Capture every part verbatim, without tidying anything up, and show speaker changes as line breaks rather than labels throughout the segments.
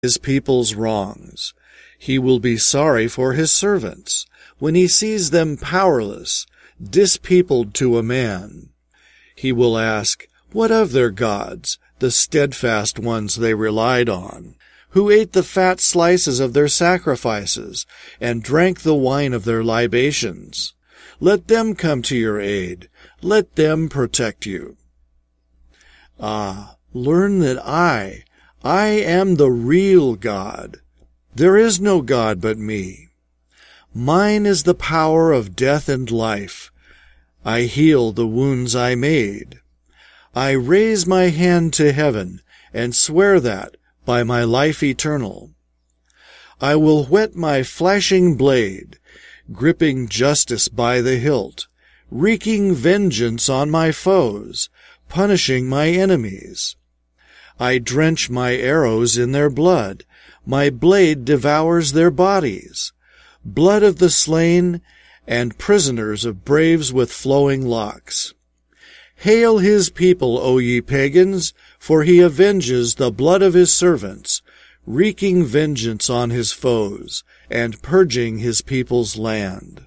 his people's wrongs. He will be sorry for his servants when he sees them powerless, dispeopled to a man. He will ask, what of their gods, the steadfast ones they relied on, who ate the fat slices of their sacrifices and drank the wine of their libations? Let them come to your aid. Let them protect you. Ah, learn that I, I am the real God. There is no God but me. Mine is the power of death and life. I heal the wounds I made. I raise my hand to heaven and swear that by my life eternal. I will whet my flashing blade, gripping justice by the hilt, wreaking vengeance on my foes, punishing my enemies. I drench my arrows in their blood. My blade devours their bodies, blood of the slain and prisoners of braves with flowing locks. Hail his people, O ye pagans, for he avenges the blood of his servants, wreaking vengeance on his foes, and purging his people's land.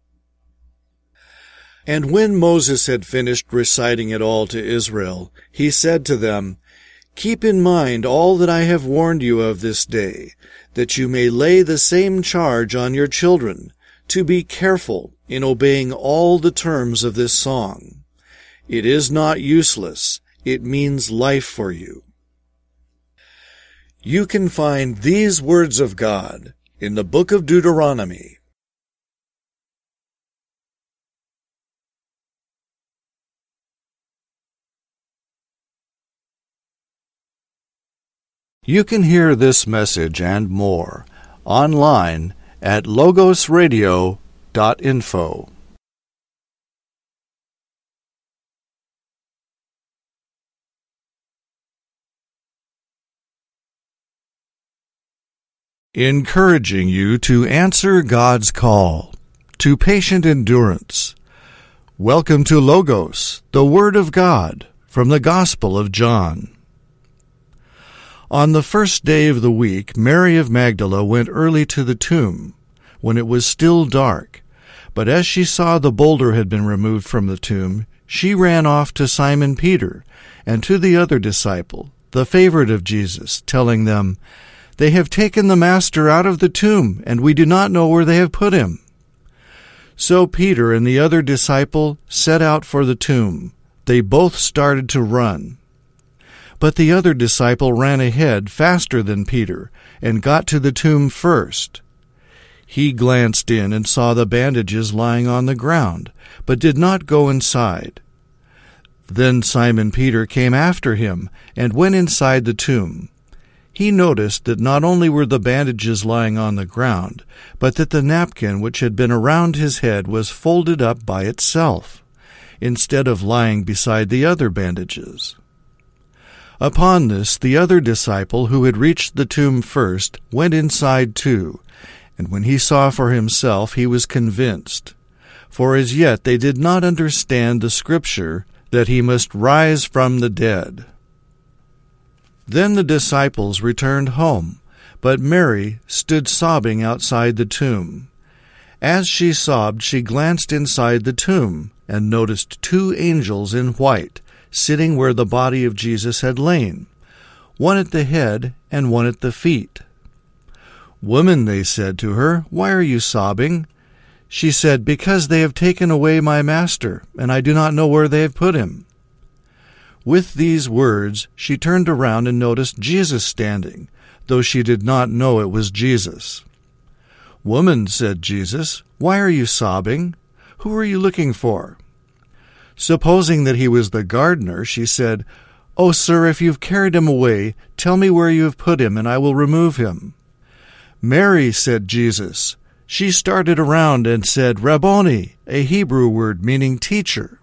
And when Moses had finished reciting it all to Israel, he said to them, Keep in mind all that I have warned you of this day, that you may lay the same charge on your children, to be careful in obeying all the terms of this song. It is not useless. It means life for you. You can find these words of God in the book of Deuteronomy. You can hear this message and more online at logos radio dot info. Encouraging you to answer God's call to patient endurance. Welcome to Logos, the Word of God, from the Gospel of John. On the first day of the week, Mary of Magdala went early to the tomb, when it was still dark. But as she saw the boulder had been removed from the tomb, she ran off to Simon Peter and to the other disciple, the favorite of Jesus, telling them, They have taken the Master out of the tomb, and we do not know where they have put him. So Peter and the other disciple set out for the tomb. They both started to run. But the other disciple ran ahead faster than Peter and got to the tomb first. He glanced in and saw the bandages lying on the ground, but did not go inside. Then Simon Peter came after him and went inside the tomb. He noticed that not only were the bandages lying on the ground, but that the napkin which had been around his head was folded up by itself, instead of lying beside the other bandages. Upon this, the other disciple, who had reached the tomb first, went inside too, and when he saw for himself, he was convinced. For as yet they did not understand the Scripture, that he must rise from the dead. Then the disciples returned home, but Mary stood sobbing outside the tomb. As she sobbed, she glanced inside the tomb, and noticed two angels in white, sitting where the body of Jesus had lain, one at the head and one at the feet. "Woman," they said to her, "why are you sobbing?" She said, "Because they have taken away my Master, and I do not know where they have put him." With these words, she turned around and noticed Jesus standing, though she did not know it was Jesus. "Woman," said Jesus, "why are you sobbing? Who are you looking for?" Supposing that he was the gardener, she said, "Oh, sir, if you've carried him away, tell me where you have put him, and I will remove him." "Mary," said Jesus. She started around and said, "Rabboni," a Hebrew word meaning teacher.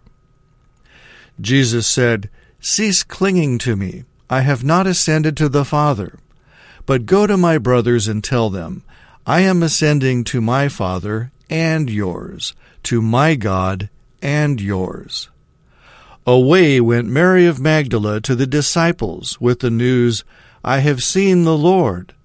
Jesus said, "Cease clinging to me. I have not ascended to the Father. But go to my brothers and tell them, I am ascending to my Father and yours, to my God and yours." Away went Mary of Magdala to the disciples with the news, I have seen the Lord,